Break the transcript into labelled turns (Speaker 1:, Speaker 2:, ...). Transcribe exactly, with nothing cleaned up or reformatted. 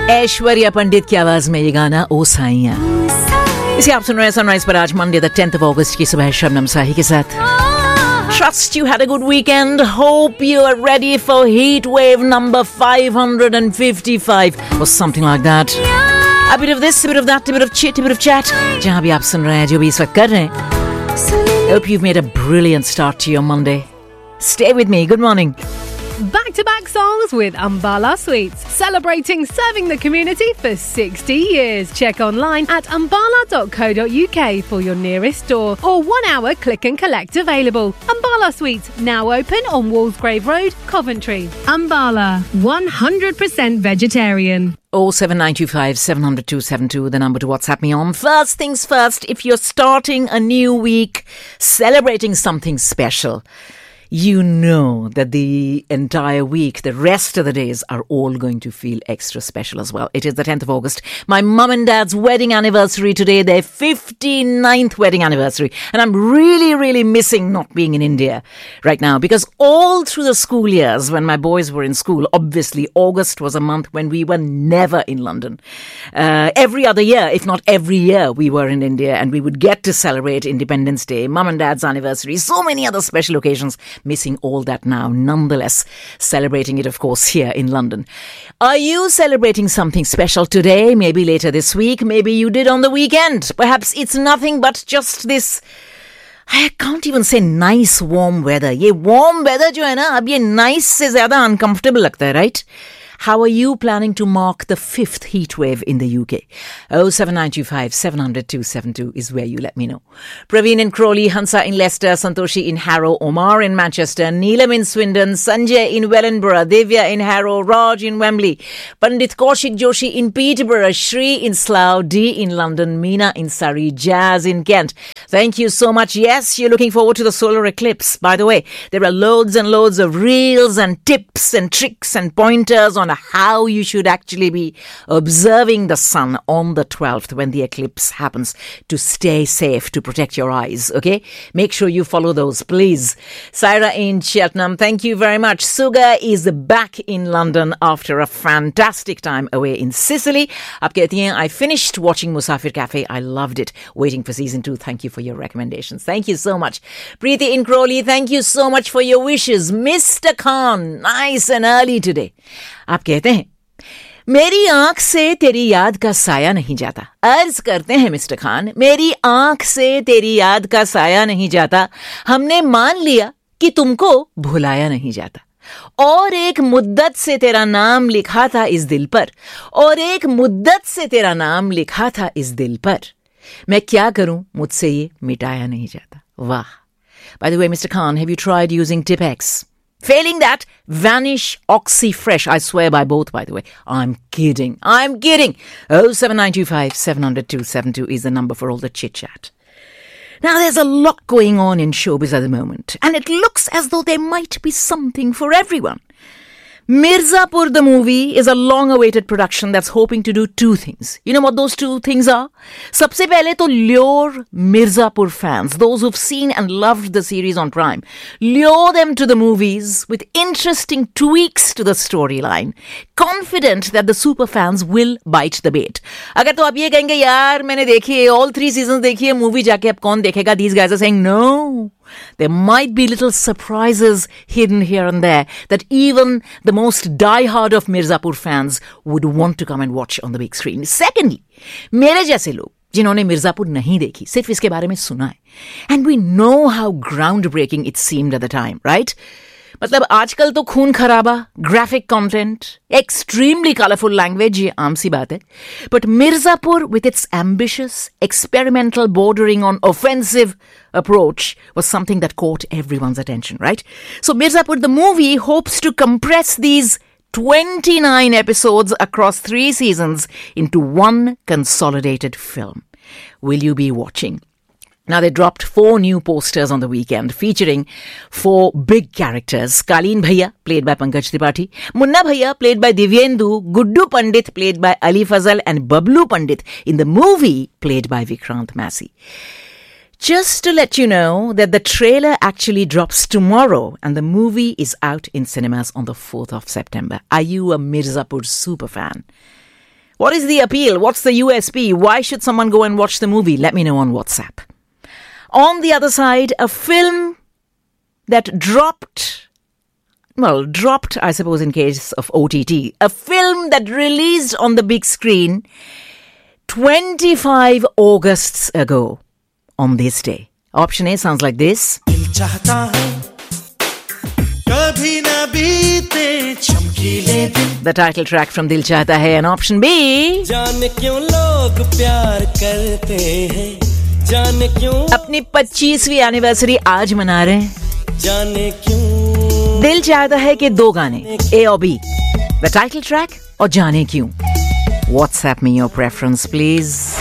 Speaker 1: ऐश्वर्या पंडित की आवाज में ये गाना ओ साइया. इसे आप सुन रहे हैं सनराइज पर आज मंडे द टेंथ ऑफ अगस्त की सुबह शबनम साही के साथ. Trust you had a good weekend. Hope you are ready for heat wave number five hundred fifty-five or something like that. A bit of this, a bit of that, a bit of chit, a bit of chat. जहाँ भी आप सुन रहे हैं, जो भी इस वक्त कर रहे हैं. Hope you've made a brilliant start to your Monday. Stay with me. Good morning.
Speaker 2: Back-to-back songs with Ambala Sweets, celebrating serving the community for sixty years. Check online at ambala dot co dot uk for your nearest store or one-hour click and collect available. Ambala Sweets, now open on Wallsgrave Road, Coventry. Ambala, one hundred percent vegetarian.
Speaker 1: oh seven nine two five seven zero zero two seven two, the number to WhatsApp me on. First things first, if you're starting a new week, celebrating something special, you know that the entire week, the rest of the days are all going to feel extra special as well. It is the tenth of August. My mum and dad's wedding anniversary today, their fifty-ninth wedding anniversary. And I'm really, really missing not being in India right now, because all through the school years when my boys were in school, obviously August was a month when we were never in London. Uh, every other year, if not every year, we were in India and we would get to celebrate Independence Day, mum and dad's anniversary, so many other special occasions. Missing all that now, nonetheless, celebrating it, of course, here in London. Are you celebrating something special today? Maybe later this week, maybe you did on the weekend. Perhaps it's nothing but just this, I can't even say nice warm weather. Ye warm weather jo hai na, ab ye nice se zyada uncomfortable lagta hai, right? How are you planning to mark the fifth heat wave in the U K? oh seven nine two five seven zero zero two seven two is where you let me know. Praveen in Crawley, Hansa in Leicester, Santoshi in Harrow, Omar in Manchester, Neelam in Swindon, Sanjay in Wellingborough, Divya in Harrow, Raj in Wembley, Pandit Kaushik Joshi in Peterborough, Shri in Slough, Dee in London, Meena in Surrey, Jazz in Kent. Thank you so much. Yes, you're looking forward to the solar eclipse. By the way, there are loads and loads of reels and tips and tricks and pointers on how you should actually be observing the sun on the twelfth when the eclipse happens to stay safe, to protect your eyes, okay? Make sure you follow those, please. Saira in Cheltenham, thank you very much. Suga is back in London after a fantastic time away in Sicily. Aap kehti hain, I finished watching Musafir Cafe. I loved it. Waiting for season two. Thank you for your recommendations. Thank you so much. Preeti in Crawley, thank you so much for your wishes. Mister Khan, nice and early today. आप कहते हैं, मेरी आंख से तेरी याद का साया नहीं जाता. अर्ज करते हैं मिस्टर खान, मेरी आंख से तेरी याद का साया नहीं जाता. हमने मान लिया कि तुमको भुलाया नहीं जाता. और एक मुद्दत से तेरा नाम लिखा था इस दिल पर. और एक मुद्दत से तेरा नाम लिखा था इस दिल पर. मैं क्या करूं, मुझसे ये मिटाया नहीं जाता. वाह. By the way, Mister Khan, have you tried using Tipex? Failing that, Vanish Oxy-Fresh. I swear by both, by the way. I'm kidding. I'm kidding. oh seven nine two five seven zero zero two seven two is the number for all the chit-chat. Now, there's a lot going on in showbiz at the moment, and it looks as though there might be something for everyone. Mirzapur the movie is a long-awaited production that's hoping to do two things. You know what those two things are? Sabse pehle to lure Mirzapur fans, those who've seen and loved the series on Prime, lure them to the movies with interesting tweaks to the storyline, confident that the super fans will bite the bait. Agar to aap ye kahenge, yaar, maine dekhi hai, all three seasons dekhi hai, movie jaake ab kaun dekhega? These guys are saying, no. There might be little surprises hidden here and there that even the most die-hard of Mirzapur fans would want to come and watch on the big screen. Secondly, मेरे जैसे लोग जिन्होंने मिर्जापुर नहीं देखी, सिर्फ इसके बारे में सुना है. And we know how groundbreaking it seemed at the time, right? मतलब आजकल तो खून खराबा, graphic content, extremely colorful language, ये आम सी बात है. But Mirzapur, with its ambitious, experimental, bordering on offensive approach, was something that caught everyone's attention, right? So Mirzapur, the movie, hopes to compress these twenty-nine episodes across three seasons into one consolidated film. Will you be watching? Now, they dropped four new posters on the weekend featuring four big characters. Kaleen Bhaiya, played by Pankaj Tripathi, Munna Bhaiya, played by Divyendu, Guddu Pandit, played by Ali Fazal, and Bablu Pandit in the movie, played by Vikrant Massey. Just to let you know that the trailer actually drops tomorrow and the movie is out in cinemas on the fourth of September. Are you a Mirzapur super fan? What is the appeal? What's the U S P? Why should someone go and watch the movie? Let me know on WhatsApp. On the other side, a film that dropped, well, dropped, I suppose, in case of O T T. A film that released on the big screen twenty-five Augusts ago on this day. Option A sounds like this. The title track from Dil Chahta Hai. And option B. अपनी पच्चीसवीं anniversary आज मना रहे हैं. दिल चाहता है कि दो गाने, A और B. The title track और जाने क्यों. WhatsApp me your preference, please.